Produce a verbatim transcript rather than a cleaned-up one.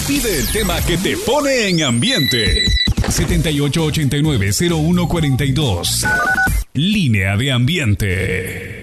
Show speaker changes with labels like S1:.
S1: Pide el tema que te pone en ambiente. siete ocho ocho nueve cero uno cuatro dos. Línea de ambiente.